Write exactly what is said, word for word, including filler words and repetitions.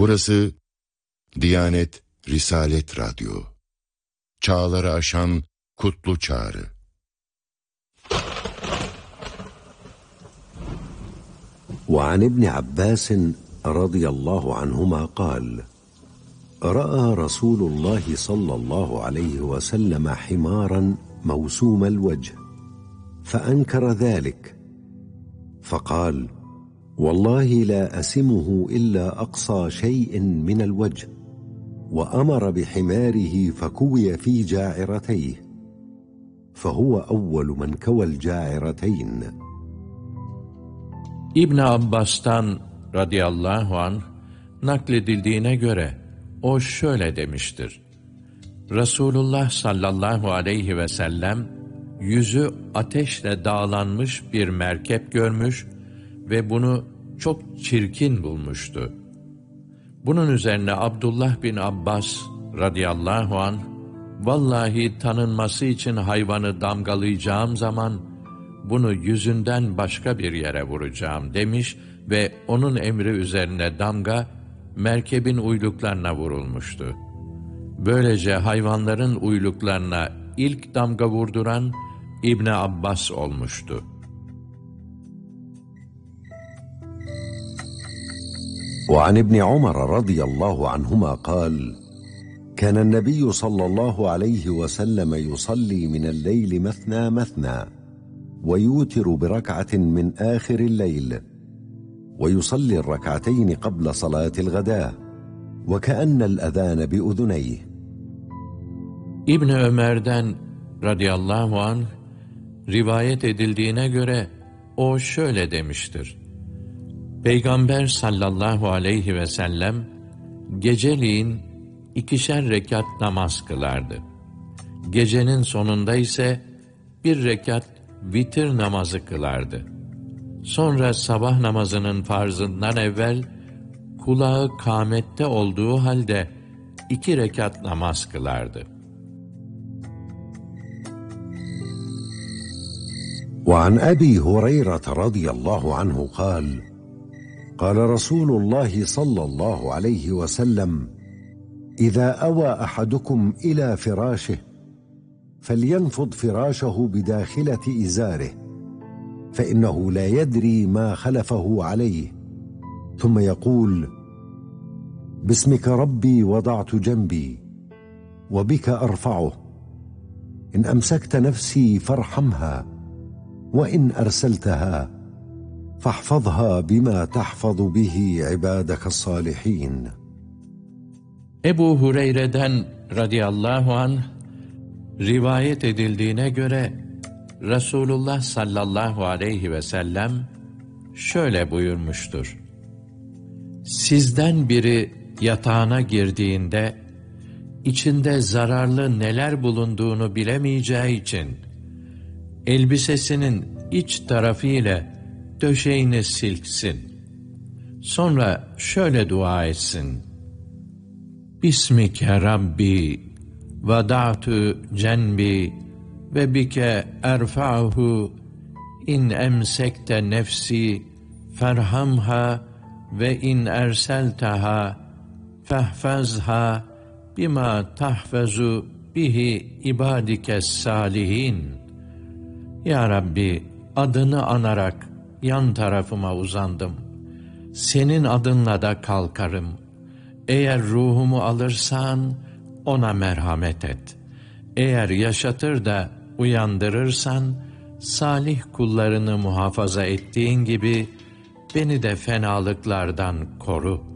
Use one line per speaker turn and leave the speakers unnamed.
Burası Diyanet Risalet Radyo. Çağları aşan kutlu çağrı.
وعن ابن عباس رضي الله عنهما قال: رأى رسول الله صلى الله عليه وسلم حمارا موسوم الوجه فأنكر ذلك فقال: والله لا أسمه إلا أقصى شيء من الوجه، وأمر بحماره فكوي في جاعرتيه، فهو أول من كوى الجاعرتين.
İbn Abbas'tan radıyallahu anh nakledildiğine göre o şöyle demiştir: Resulullah sallallahu aleyhi ve sellem yüzü ateşle dağlanmış bir merkep görmüş ve bunu çok çirkin bulmuştu. Bunun üzerine Abdullah bin Abbas radıyallahu anh, vallahi tanınması için hayvanı damgalayacağım zaman bunu yüzünden başka bir yere vuracağım demiş ve onun emri üzerine damga merkebin uyluklarına vurulmuştu. Böylece hayvanların uyluklarına ilk damga vurduran İbn Abbas olmuştu.
وعن ابن عمر رضي الله عنهما قال: كان النبي صلى الله عليه وسلم يصلي من الليل مثنى مثنى ويوتر بركعة من آخر الليل ويصلي الركعتين قبل صلاة الغداء وكأن الأذان بأذنيه.
İbn Ömer'den radıyallahu anh rivayet edildiğine göre o şöyle demiştir: Peygamber sallallahu aleyhi ve sellem geceliğin ikişer rekat namaz kılardı. Gecenin sonunda ise bir rekat vitir namazı kılardı. Sonra sabah namazının farzından evvel kulağı kâmette olduğu halde iki rekat namaz kılardı.
وعن أبي هريرة رضي الله عنه قال: قال رسول الله صلى الله عليه وسلم: إذا أوى أحدكم إلى فراشه فلينفض فراشه بداخلة إزاره فإنه لا يدري ما خلفه عليه، ثم يقول: باسمك ربي وضعت جنبي وبك أرفعه، إن أمسكت نفسي فارحمها، وإن أرسلتها فاحفظها بما تحفظ به عبادك الصالحين.
Ebu Hureyre'den radıyallahu anh rivayet edildiğine göre Resulullah sallallahu aleyhi ve sellem şöyle buyurmuştur: Sizden biri yatağına girdiğinde içinde zararlı neler bulunduğunu bilemeyeceği için elbisesinin iç tarafı ile döşeğini silksin. Sonra şöyle dua etsin: Bismike Rabbi vada'tu cenbi ve bike erfa'hu, in emsekte nefsi ferhamha ve in erseltaha fehfazha bima tahfazu bihi ibadikes salihin. Ya Rabbi, adını anarak yan tarafıma uzandım. Senin adınla da kalkarım. Eğer ruhumu alırsan ona merhamet et. Eğer yaşatır da uyandırırsan salih kullarını muhafaza ettiğin gibi beni de fenalıklardan koru.